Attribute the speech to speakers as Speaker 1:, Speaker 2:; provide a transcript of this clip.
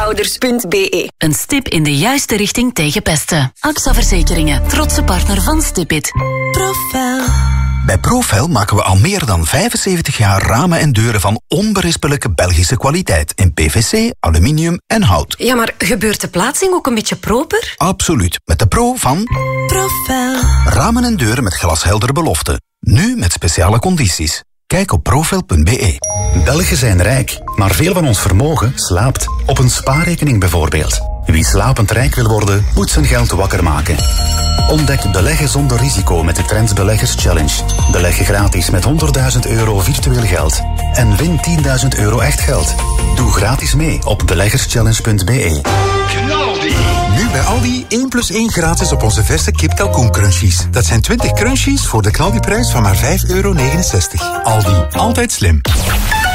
Speaker 1: Dierenwouders.be.
Speaker 2: Een stip in de juiste richting tegen pesten. AXA Verzekeringen, trotse partner van Stipit. Profel.
Speaker 3: Bij Profel maken we al meer dan 75 jaar ramen en deuren van onberispelijke Belgische kwaliteit. In PVC, aluminium en hout.
Speaker 1: Ja, maar gebeurt de plaatsing ook een beetje proper?
Speaker 3: Absoluut. Met de Pro van
Speaker 2: Profel.
Speaker 3: Ramen en deuren met glasheldere beloften. Nu met speciale condities. Kijk op profel.be.
Speaker 4: Belgen zijn rijk, maar veel van ons vermogen slaapt. Op een spaarrekening bijvoorbeeld. Wie slapend rijk wil worden, moet zijn geld wakker maken. Ontdek beleggen zonder risico met de Trends Beleggers Challenge. Beleg je gratis met €100.000 virtueel geld. En win €10.000 echt geld. Doe gratis mee op beleggerschallenge.be.
Speaker 5: Nu bij Aldi 1+1 gratis op onze verse kip kalkoen crunchies. Dat zijn 20 crunchies voor de knaldiprijs van maar €5,69. Aldi, altijd slim.